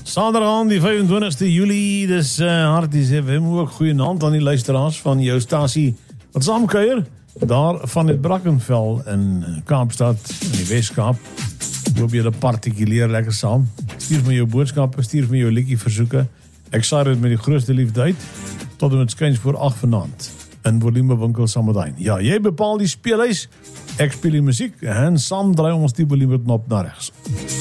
Saterdag die 25ste Julie, dis Harties FM, ook goeienaand aan die luisteraars van jou stasie wat saamkuier, daar van het Brackenfell in Kaapstad, in die Weskaap. Hoop jy dat partikuleer lekker saam. Stuur my jou boodskappe, stuur my jou liedjie versoeke. Ek saai dit met die grootste liefde uit, tot en met skuins voor 8 vanaand, in Volume Winkel Samadijn. Ja, jy bepaal die speelhuis, ek speel die muziek, en saam draai ons die volume knop na rechts.